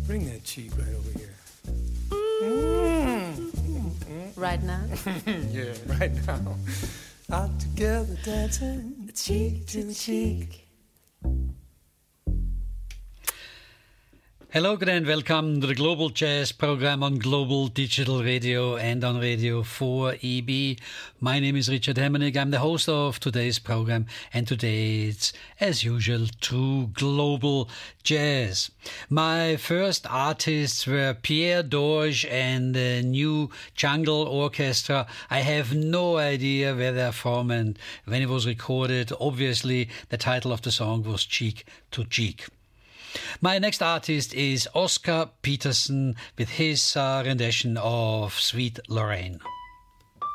Bring that cheek right over here. Right now? Yeah, right now. Out together dancing, cheek to cheek. Hello, good and welcome to the Global Jazz program on Global Digital Radio and on Radio 4EB. My name is Richard Hemmerich. I'm the host of today's program, and today it's, as usual, True Global Jazz. My first artists were Pierre Dorje and the New Jungle Orchestra. I have no idea where they're from and when it was recorded. Obviously, the title of the song was Cheek to Cheek. My next artist is Oscar Peterson with his rendition of Sweet Lorraine.